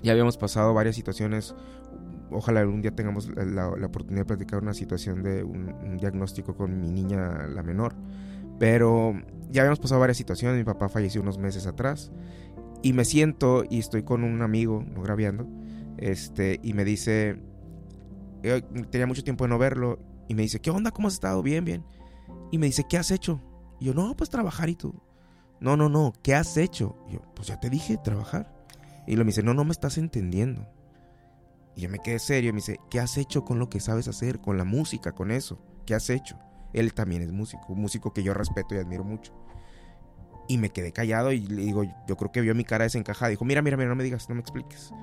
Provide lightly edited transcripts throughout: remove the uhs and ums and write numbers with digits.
Ya habíamos pasado varias situaciones. Ojalá algún día tengamos la oportunidad de platicar una situación de un diagnóstico con mi niña, la menor. Pero ya habíamos pasado varias situaciones. Mi papá falleció unos meses atrás. Y me siento y estoy con un amigo, no grabeando, y me dice, tenía mucho tiempo de no verlo, y me dice, ¿qué onda? ¿Cómo has estado? Bien, bien. Y me dice, ¿qué has hecho? Y yo, no, pues trabajar. Y tú, no, ¿qué has hecho? Y yo, pues ya te dije, trabajar. Y me dice, no me estás entendiendo. Y yo me quedé serio y me dice, ¿qué has hecho con lo que sabes hacer? Con la música, con eso. ¿Qué has hecho? Él también es músico, un músico que yo respeto y admiro mucho. Y me quedé callado y le digo, yo creo que vio mi cara desencajada. Dijo, mira, no me digas, no me expliques.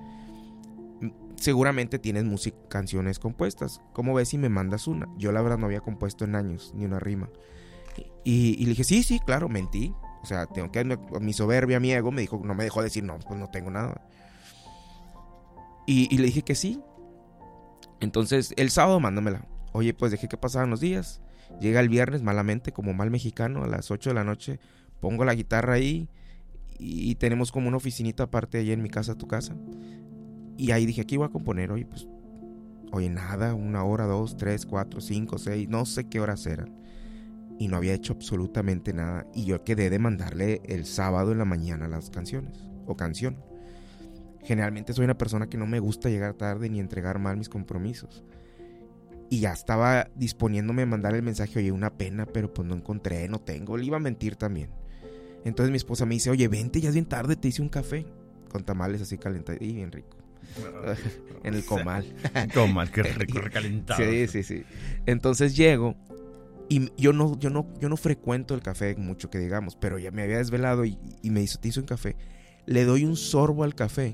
Seguramente tienes canciones compuestas. ¿Cómo ves si me mandas una? Yo la verdad no había compuesto en años, ni una rima. Y le dije, sí, claro, mentí. O sea, tengo que mi soberbia, mi ego, no me dejó decir, no, pues no tengo nada. Y le dije que sí. Entonces, el sábado mándamela. Oye, pues dejé que pasaran los días. Llega el viernes, malamente, como mal mexicano, a las 8 de la noche. Pongo la guitarra ahí y tenemos como una oficinita aparte ahí en mi casa, tu casa. Y ahí dije, aquí voy a componer. Oye, nada, 1 hora, 2, 3, 4, 5, 6, no sé qué horas eran. Y no había hecho absolutamente nada. Y yo quedé de mandarle el sábado en la mañana las canciones, o canción. Generalmente soy una persona que no me gusta llegar tarde ni entregar mal mis compromisos. Y ya estaba disponiéndome a mandar el mensaje, oye, una pena, pero pues no encontré, no tengo. Le iba a mentir también. Entonces mi esposa me dice, oye, vente, ya es bien tarde, te hice un café. Con tamales así calentados, y bien rico. En el comal. Comal, qué rico, recalentado. Sí. Entonces llego, y yo no frecuento el café mucho, que digamos, pero ya me había desvelado y me dice, te hice un café. Le doy un sorbo al café,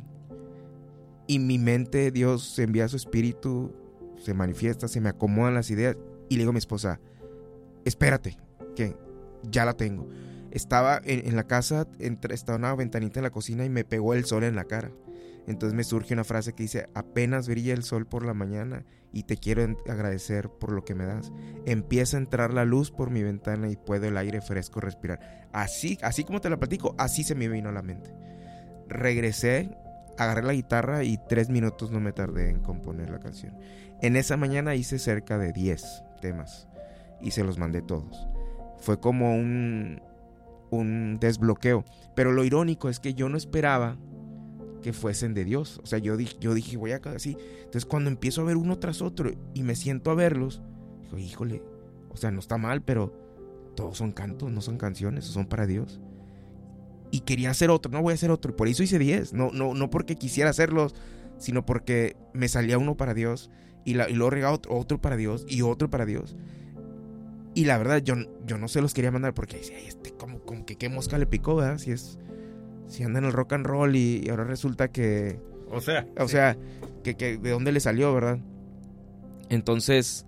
y mi mente, Dios envía su espíritu, se manifiesta, se me acomodan las ideas, y le digo a mi esposa, espérate, que ya la tengo. Estaba en la casa, estaba una ventanita en la cocina y me pegó el sol en la cara. Entonces me surge una frase que dice, apenas brilla el sol por la mañana y te quiero agradecer por lo que me das. Empieza a entrar la luz por mi ventana y puedo el aire fresco respirar. Así como te la platico, así se me vino a la mente. Regresé, agarré la guitarra y 3 minutos no me tardé en componer la canción. En esa mañana hice cerca de 10 temas y se los mandé todos. Fue como un desbloqueo, pero lo irónico es que yo no esperaba que fuesen de Dios. O sea, yo dije voy a así. Entonces cuando empiezo a ver uno tras otro y me siento a verlos, digo, híjole, o sea, no está mal, pero todos son cantos, no son canciones, son para Dios. Y quería hacer otro, no voy a hacer otro, y por eso hice 10, no porque quisiera hacerlos, sino porque me salía uno para Dios y luego regaba otro para Dios y otro para Dios. Y la verdad, yo no se los quería mandar porque decía, como que qué mosca le picó, ¿verdad? Si anda en el rock and roll y ahora resulta que... O sea, que de dónde le salió, ¿verdad? Entonces,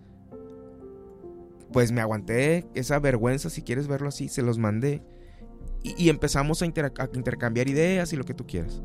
pues me aguanté esa vergüenza, si quieres verlo así, se los mandé. Y empezamos a intercambiar ideas y lo que tú quieras.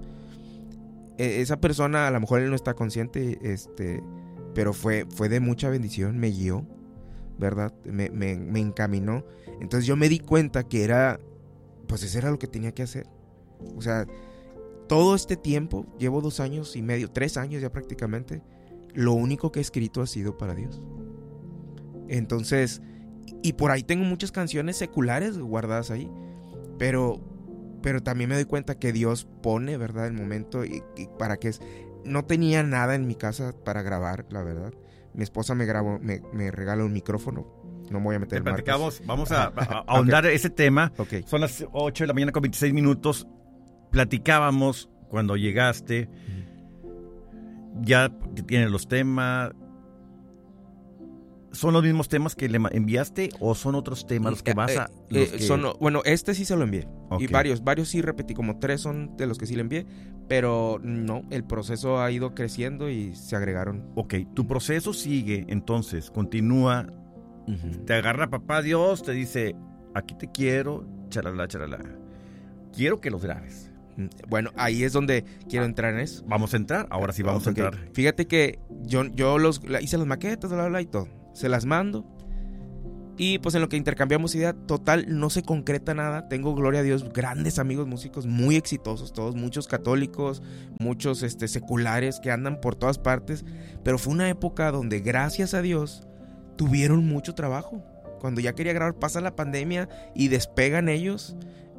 Esa persona, a lo mejor él no está consciente, pero fue de mucha bendición, me guió, ¿verdad? Me encaminó. Entonces yo me di cuenta que pues eso era lo que tenía que hacer. O sea, todo este tiempo, llevo 2 años y medio, 3 años ya prácticamente, lo único que he escrito ha sido para Dios. Entonces, y por ahí tengo muchas canciones seculares guardadas ahí, pero también me doy cuenta que Dios pone, ¿verdad?, el momento y para que no tenía nada en mi casa para grabar, la verdad. Mi esposa me regala un micrófono. No me voy a meter en marcas. Vamos a ahondar ese tema. Okay. Son las 8 de la mañana con 26 minutos. Platicábamos cuando llegaste. Ya tienes los temas. ¿Son los mismos temas que le enviaste o son otros temas los que vas a...? Bueno, este sí se lo envié. Okay. Y varios sí repetí, como 3 son de los que sí le envié, pero no, el proceso ha ido creciendo y se agregaron. Ok, tu proceso sigue, entonces, continúa. Uh-huh. Te agarra papá Dios, te dice, aquí te quiero, charalá. Quiero que los grabes. Bueno, ahí es donde quiero entrar en eso. Vamos a entrar, ahora sí vamos a entrar. Fíjate que yo hice las maquetas, y todo. Se las mando Y pues en lo que intercambiamos idea, total, no se concreta nada. Tengo, gloria a Dios, grandes amigos músicos, muy exitosos todos, muchos católicos, muchos seculares que andan por todas partes. Pero fue una época donde, gracias a Dios, tuvieron mucho trabajo. Cuando ya quería grabar, pasa la pandemia y despegan ellos.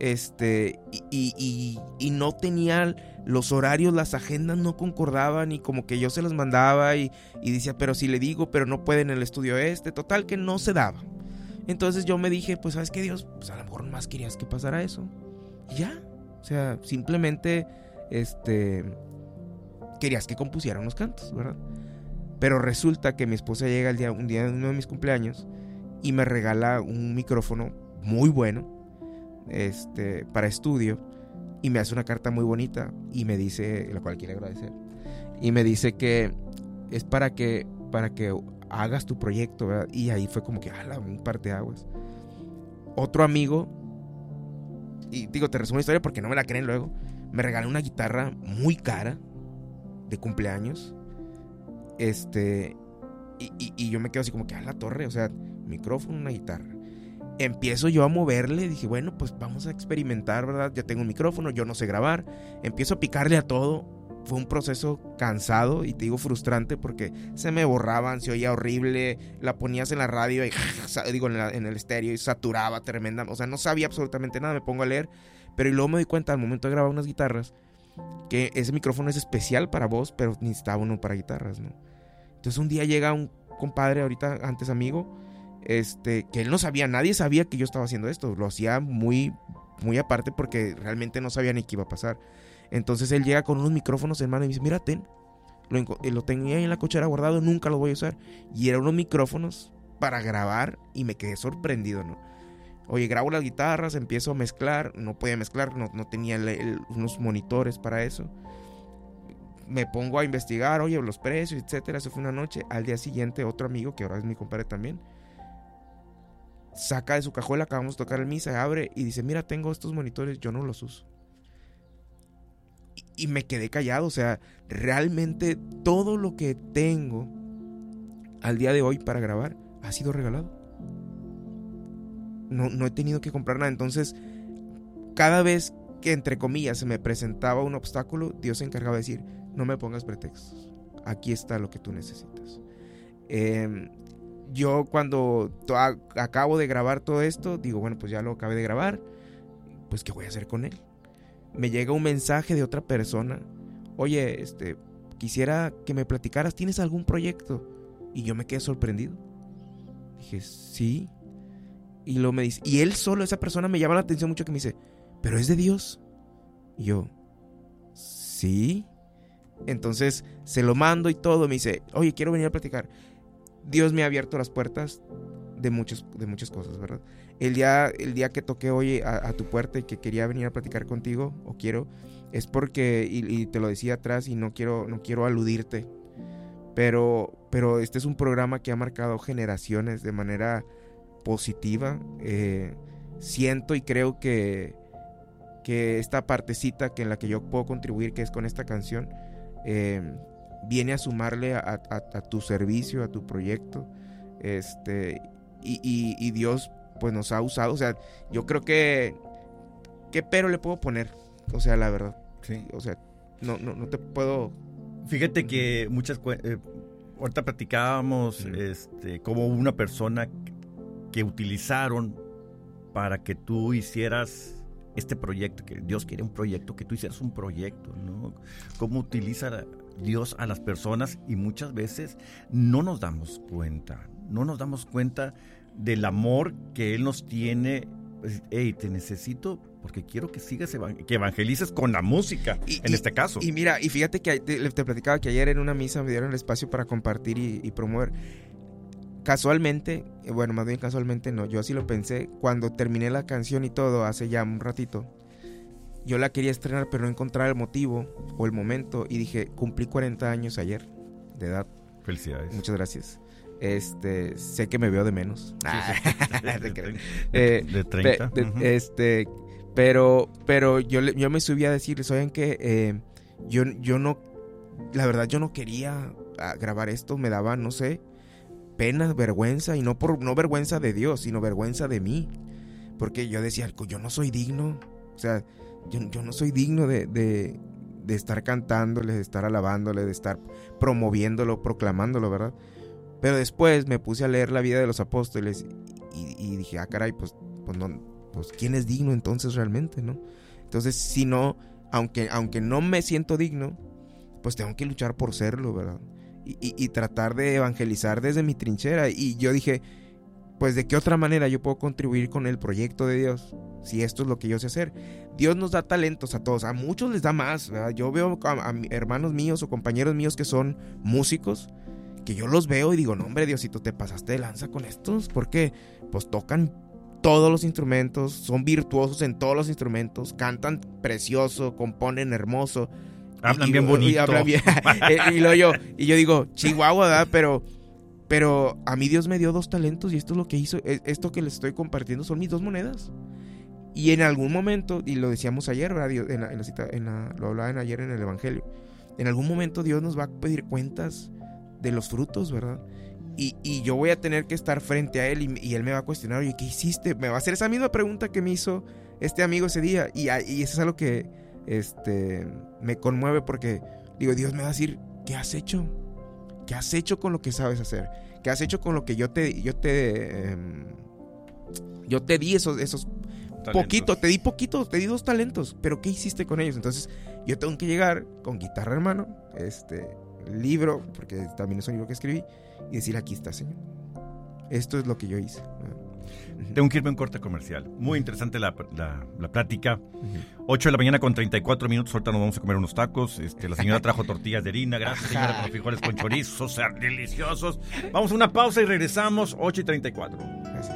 Y no tenían los horarios, las agendas no concordaban, y como que yo se los mandaba y decía, pero si le digo, pero no puede en el estudio total que no se daba. Entonces yo me dije, pues ¿sabes qué, Dios? Pues a lo mejor más querías que pasara eso. Y ya, o sea, simplemente querías que compusiera unos cantos, ¿verdad? Pero resulta que mi esposa llega un día de uno de mis cumpleaños y me regala un micrófono muy bueno para estudio, y me hace una carta muy bonita y me dice, la cual quiero agradecer, y me dice que es para que hagas tu proyecto, ¿verdad? Y ahí fue como que un parteaguas. Otro amigo, y digo, te resumo la historia porque no me la creen luego, me regaló una guitarra muy cara de cumpleaños, y yo me quedo así como que la torre, o sea, micrófono, una guitarra. Empiezo yo a moverle, dije, bueno, pues vamos a experimentar, ¿verdad? Ya tengo un micrófono, yo no sé grabar. Empiezo a picarle a todo. Fue un proceso cansado y te digo frustrante porque se me borraban, se oía horrible. La ponías en la radio y en el estéreo y saturaba tremenda. O sea, no sabía absolutamente nada, me pongo a leer. Pero y luego me di cuenta al momento de grabar unas guitarras que ese micrófono es especial para voz, pero necesitaba uno para guitarras, ¿no? Entonces un día llega un compadre, ahorita antes amigo, que él no sabía, nadie sabía que yo estaba haciendo esto, lo hacía muy, muy aparte porque realmente no sabía ni qué iba a pasar. Entonces él llega con unos micrófonos en mano y me dice, mira, lo tenía ahí en la cochera guardado, nunca lo voy a usar, y eran unos micrófonos para grabar, y me quedé sorprendido, ¿no? Oye, grabo las guitarras, empiezo a mezclar, no podía mezclar, no tenía unos monitores para eso. Me pongo a investigar, oye, los precios, etcétera. Eso fue una noche. Al día siguiente, otro amigo, que ahora es mi compadre también, saca de su cajuela, acabamos de tocar el misa, abre y dice, mira, tengo estos monitores, yo no los uso. Y me quedé callado, o sea, realmente todo lo que tengo al día de hoy para grabar ha sido regalado. No he tenido que comprar nada. Entonces, cada vez que, entre comillas, se me presentaba un obstáculo, Dios se encargaba de decir, no me pongas pretextos, aquí está lo que tú necesitas. Yo cuando acabo de grabar todo esto, digo, bueno, pues ya lo acabé de grabar, pues ¿qué voy a hacer con él? Me llega un mensaje de otra persona, oye, quisiera que me platicaras, ¿tienes algún proyecto? Y yo me quedé sorprendido. Dije, sí. Y luego me dice, y él solo, esa persona me llama la atención mucho, que me dice, ¿pero es de Dios? Y yo, sí. Entonces se lo mando y todo, me dice, oye, quiero venir a platicar. Dios me ha abierto las puertas de muchas cosas, ¿verdad? El día que toqué hoy a tu puerta y que quería venir a platicar contigo, o quiero, es porque, y te lo decía atrás y no quiero aludirte, pero este es un programa que ha marcado generaciones de manera positiva. Siento y creo que esta partecita en la que yo puedo contribuir, que es con esta canción, viene a sumarle a tu servicio, a tu proyecto, y Dios pues nos ha usado. O sea, yo creo que ¿qué pero le puedo poner? O sea, la verdad, sí, o sea, no te puedo. Fíjate que ahorita platicábamos como una persona que utilizaron para que tú hicieras este proyecto, que Dios quiere un proyecto, que tú hicieras un proyecto, ¿no? Cómo utiliza Dios a las personas, y muchas veces no nos damos cuenta del amor que Él nos tiene. Hey, te necesito porque quiero que sigas, que evangelices con la música, en este caso. Y mira, y fíjate que te platicaba que ayer en una misa me dieron el espacio para compartir y promover. Casualmente, bueno, más bien casualmente no, yo así lo pensé, cuando terminé la canción y todo, hace ya un ratito, yo la quería estrenar, pero no encontraba el motivo o el momento, y dije, cumplí 40 años ayer de edad. Felicidades. Muchas gracias. Sé que me veo de menos. De 30. Pero yo me subí a decir, ¿saben qué? Yo no, la verdad yo no quería grabar esto, me daba, no sé, pena, vergüenza, y no vergüenza de Dios, sino vergüenza de mí. Porque yo decía, yo no soy digno. O sea, yo no soy digno de estar cantándole, de estar alabándole, de estar promoviéndolo, proclamándolo, ¿verdad? Pero después me puse a leer la vida de los apóstoles y dije, caray, pues ¿quién es digno entonces realmente, no? Entonces, si no, aunque no me siento digno, pues tengo que luchar por serlo, ¿verdad? Y tratar de evangelizar desde mi trinchera. Y yo dije, pues ¿de qué otra manera yo puedo contribuir con el proyecto de Dios? Si esto es lo que yo sé hacer. Dios nos da talentos a todos, a muchos les da más, ¿verdad? Yo veo a hermanos míos o compañeros míos que son músicos, que yo los veo y digo, no hombre, Diosito, te pasaste de lanza con estos, porque pues tocan todos los instrumentos, son virtuosos en todos los instrumentos, cantan precioso, componen hermoso, hablan bien bonito, y hablan bien, y yo digo, Chihuahua, ¿verdad? Pero a mí Dios me dio 2 talentos y esto es lo que hizo, esto que les estoy compartiendo son mis 2 monedas. Y en algún momento, y lo decíamos ayer, ¿verdad? Dios, lo hablaban ayer en el Evangelio, en algún momento Dios nos va a pedir cuentas de los frutos, ¿verdad? Y yo voy a tener que estar frente a Él y Él me va a cuestionar, oye, ¿qué hiciste? Me va a hacer esa misma pregunta que me hizo este amigo ese día, y eso es algo que me conmueve, porque digo, Dios me va a decir, ¿qué has hecho? ¿Qué has hecho con lo que sabes hacer? ¿Qué has hecho con lo que yo te di esos poquito, te di 2 talentos, pero ¿qué hiciste con ellos? Entonces yo tengo que llegar con guitarra en mano, libro, porque también es un libro que escribí, y decir, aquí está, Señor, esto es lo que yo hice. Tengo que irme a un corte comercial. Muy interesante la plática. 8 de la mañana con 34 minutos. Ahorita nos vamos a comer unos tacos. La señora trajo tortillas de harina. Gracias, señora, por los frijoles con chorizo. Ser deliciosos. Vamos a una pausa y regresamos. 8:34. Gracias.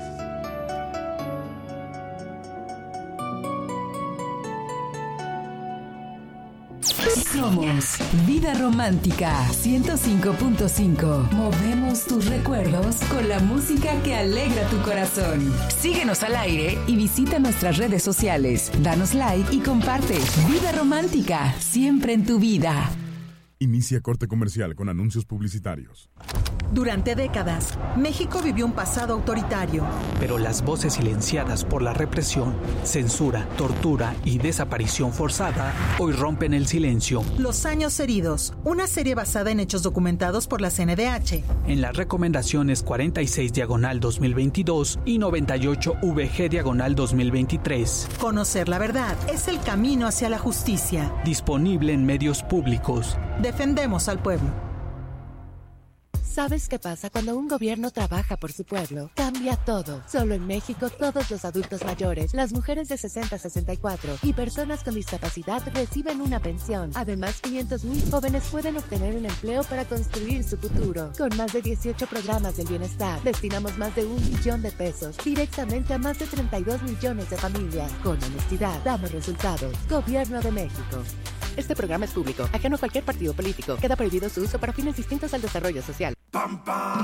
Somos Vida Romántica 105.5. Movemos tus recuerdos con la música que alegra tu corazón. Síguenos al aire y visita nuestras redes sociales. Danos like y comparte. Vida Romántica, siempre en tu vida. Inicia corte comercial con anuncios publicitarios. Durante décadas, México vivió un pasado autoritario. Pero las voces silenciadas por la represión, censura, tortura y desaparición forzada hoy rompen el silencio. Los años heridos, una serie basada en hechos documentados por la CNDH. En las recomendaciones 46/2022 y 98/VG/2023. Conocer la verdad es el camino hacia la justicia. Disponible en medios públicos. Defendemos al pueblo. ¿Sabes qué pasa cuando un gobierno trabaja por su pueblo? Cambia todo. Solo en México, todos los adultos mayores, las mujeres de 60 a 64 y personas con discapacidad reciben una pensión. Además, 500,000 jóvenes pueden obtener un empleo para construir su futuro. Con más de 18 programas del bienestar, destinamos más de 1 billón de pesos directamente a más de 32 millones de familias. Con honestidad, damos resultados. Gobierno de México. Este programa es público, ajeno a cualquier partido político. Queda prohibido su uso para fines distintos al desarrollo social.